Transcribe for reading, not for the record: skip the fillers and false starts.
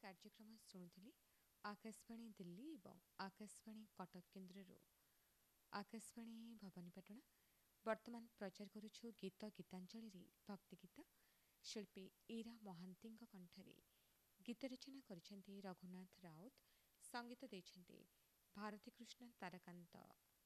କାର୍ଯ୍ୟକ୍ରମ ଶୁଣୁଥିଲି ଆକାଶବାଣୀ ଦିଲ୍ଲୀ ଏବଂ ଆକାଶବାଣୀ କଟକ କେନ୍ଦ୍ରରୁ। ଆକାଶବାଣୀ ଭବାନୀପାଟଣା। ବର୍ତ୍ତମାନ ପ୍ରଚାର କରୁଛୁ ଗୀତ ଗୀତାଞ୍ଜଳିରେ ଭକ୍ତିଗୀତ ଶିଳ୍ପୀ ଇରା ମହାନ୍ତିଙ୍କ କଣ୍ଠରେ। ଗୀତ ରଚନା କରିଛନ୍ତି ରଘୁନାଥ ରାଉତ, ସଙ୍ଗୀତ ଦେଇଛନ୍ତି ଭାରତୀକୃଷ୍ଣ ତାରକାନ୍ତ।